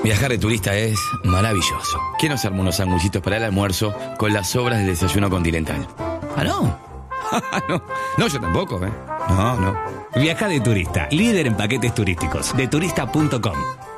Viajar de turista es maravilloso. ¿Quién nos armó unos sanguchitos para el almuerzo con las sobras del desayuno continental? ¿Ah, no? No, yo tampoco, ¿eh? No. Viaja de turista, líder en paquetes turísticos, deturista.com.